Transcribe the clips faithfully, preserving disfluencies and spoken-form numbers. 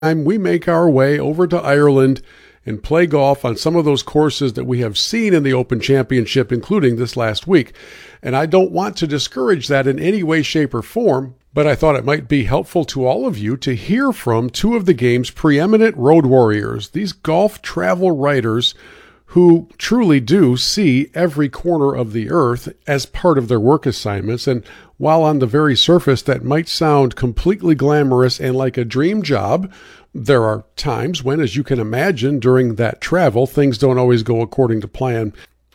time we make our way over to Ireland and play golf on some of those courses that we have seen in the Open Championship, including this last week. And I don't want to discourage that in any way, shape, or form, but I thought it might be helpful to all of you to hear from two of the game's preeminent road warriors, these golf travel writers who truly do see every corner of the earth as part of their work assignments. And while on the very surface that might sound completely glamorous and like a dream job, there are times when, as you can imagine, during that travel, things don't always go according to plan.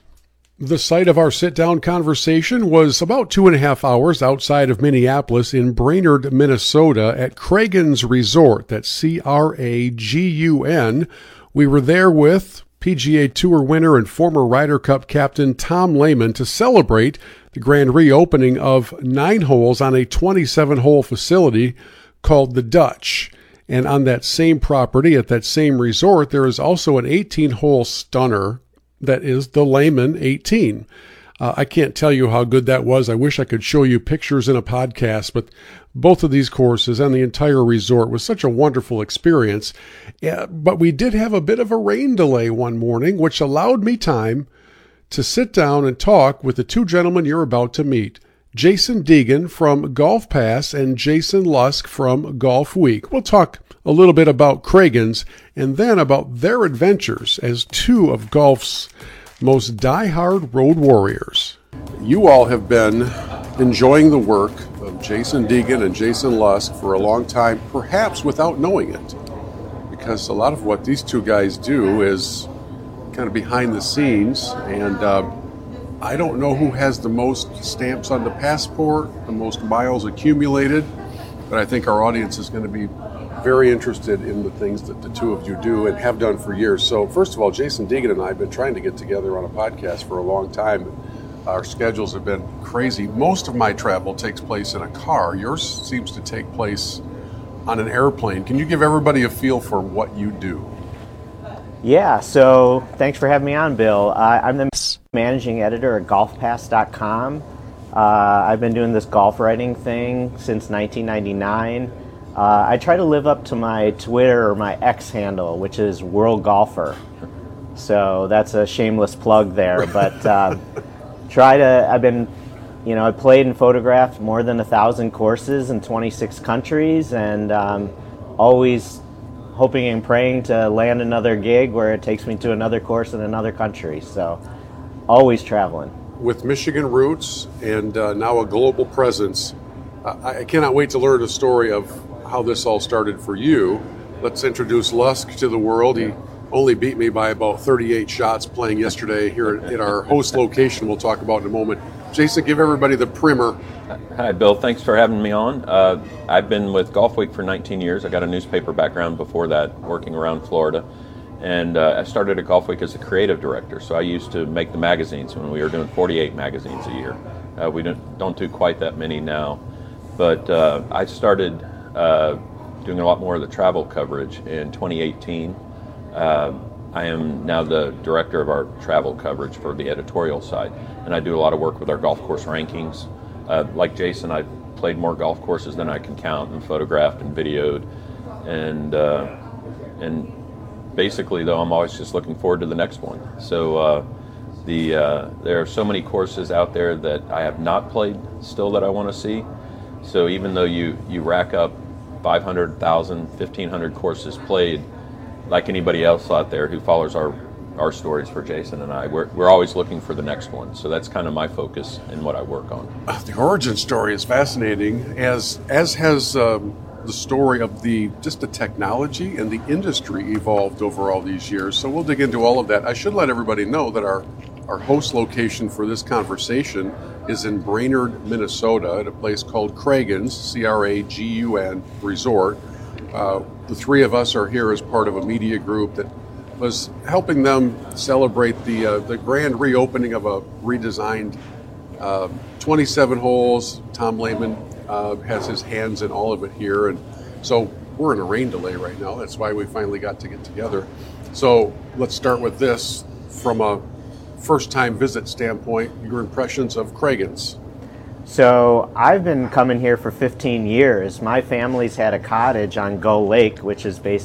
The site of our sit-down conversation was about two and a half hours outside of Minneapolis in Brainerd, Minnesota at Cragun's Resort. That's C R A G U N. We were there with P G A Tour winner and former Ryder Cup captain Tom Lehman to celebrate the grand reopening of nine holes on a twenty-seven hole facility called the Dutch. And on that same property, at that same resort, there is also an eighteen hole stunner that is the Lehman eighteen. Uh, I can't tell you how good that was. I wish I could show you pictures in a podcast, but both of these courses and the entire resort was such a wonderful experience. Yeah, but we did have a bit of a rain delay one morning, which allowed me time to sit down and talk with the two gentlemen you're about to meet, Jason Deegan from Golf Pass and Jason Lusk from Golf Week. We'll talk a little bit about Cragun's and then about their adventures as two of golf's most die-hard road warriors. You all have been enjoying the work of Jason Deegan and Jason Lusk for a long time, perhaps without knowing it, because a lot of what these two guys do is kind of behind the scenes, and uh, I don't know who has the most stamps on the passport, the most miles accumulated, but I think our audience is going to be very interested in the things that the two of you do and have done for years. So first of all, Jason Deegan and I have been trying to get together on a podcast for a long time. Our schedules have been crazy. Most of my travel takes place in a car. Yours seems to take place on an airplane. Can you give everybody a feel for what you do? Yeah, so thanks for having me on, Bill. Uh, I'm the managing editor at golf pass dot com. Uh, I've been doing this golf writing thing since nineteen ninety-nine. Uh, I try to live up to my Twitter or my X handle, which is World Golfer. So that's a shameless plug there. But um, try to, I've been, you know, I played and photographed more than a thousand courses in twenty-six countries, and um, always hoping and praying to land another gig where it takes me to another course in another country. So always traveling. With Michigan roots and uh, now a global presence, I cannot wait to learn a story of how this all started for you. Let's introduce Lusk to the world. He only beat me by about thirty-eight shots playing yesterday here at our host location we'll talk about in a moment. Jason, give everybody the primer. Hi, Bill. Thanks for having me on. Uh, I've been with Golf Week for nineteen years. I got a newspaper background before that, working around Florida. And uh, I started at Golf Week as a creative director, so I used to make the magazines when we were doing forty-eight magazines a year. Uh, we don't, don't do quite that many now. But uh, I started uh, doing a lot more of the travel coverage in twenty eighteen. Uh, I am now the director of our travel coverage for the editorial side, and I do a lot of work with our golf course rankings. Uh, like Jason, I've played more golf courses than I can count, and photographed and videoed. And, uh, and basically, though, I'm always just looking forward to the next one. So uh, the uh, there are so many courses out there that I have not played still that I want to see. So even though you, you rack up five hundred thousand, fifteen hundred courses played, like anybody else out there who follows our, our stories for Jason and I, we're, we're always looking for the next one. So that's kind of my focus in what I work on. Uh, the origin story is fascinating, as as has um, the story of the just the technology and the industry evolved over all these years. So we'll dig into all of that. I should let everybody know that our, our host location for this conversation is in Brainerd, Minnesota, at a place called Cragun's, C R A G U N Resort. Uh, the three of us are here as part of a media group that was helping them celebrate the uh, the grand reopening of a redesigned uh, twenty-seven holes. Tom Lehman uh, has his hands in all of it here, and so we're in a rain delay right now. That's why we finally got to get together. So let's start with this from a first-time visit standpoint, your impressions of Cragun's. So I've been coming here for fifteen years. My family's had a cottage on Gull Lake, which is basically